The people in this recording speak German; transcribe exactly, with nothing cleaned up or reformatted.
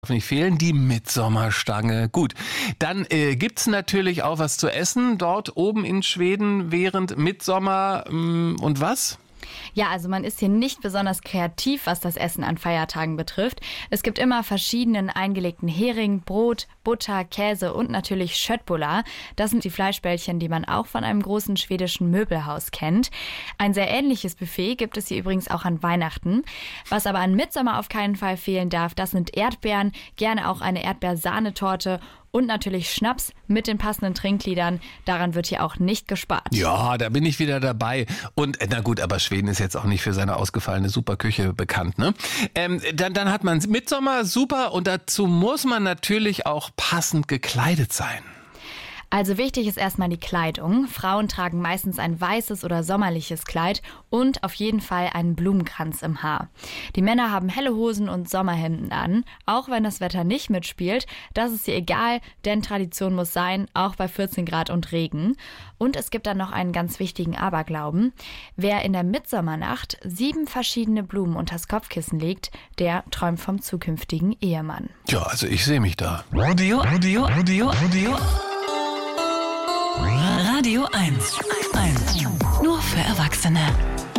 Nicht fehlen, die Mitsommerstange. Gut, dann äh, gibt's natürlich auch was zu essen dort oben in Schweden während Mittsommer. Mh, und was? Ja, also man ist hier nicht besonders kreativ, was das Essen an Feiertagen betrifft. Es gibt immer verschiedenen eingelegten Hering, Brot, Butter, Käse und natürlich Köttbullar. Das sind die Fleischbällchen, die man auch von einem großen schwedischen Möbelhaus kennt. Ein sehr ähnliches Buffet gibt es hier übrigens auch an Weihnachten. Was aber an Mittsommer auf keinen Fall fehlen darf, das sind Erdbeeren, gerne auch eine Erdbeersahnetorte und natürlich Schnaps mit den passenden Trinkliedern. Daran wird hier auch nicht gespart. Ja, da bin ich wieder dabei. Und na gut, aber Schweden ist jetzt auch nicht für seine ausgefallene Superküche bekannt, ne? Ähm, dann, dann hat man Mittsommer, super. Und dazu muss man natürlich auch passend gekleidet sein. Also wichtig ist erstmal die Kleidung. Frauen tragen meistens ein weißes oder sommerliches Kleid und auf jeden Fall einen Blumenkranz im Haar. Die Männer haben helle Hosen und Sommerhemden an, auch wenn das Wetter nicht mitspielt. Das ist hier egal, denn Tradition muss sein, auch bei vierzehn Grad und Regen. Und es gibt dann noch einen ganz wichtigen Aberglauben. Wer in der Mittsommernacht sieben verschiedene Blumen unters Kopfkissen legt, der träumt vom zukünftigen Ehemann. Ja, also ich sehe mich da. Radio, Radio, Radio, Radio. Radio eins. Nur für Erwachsene.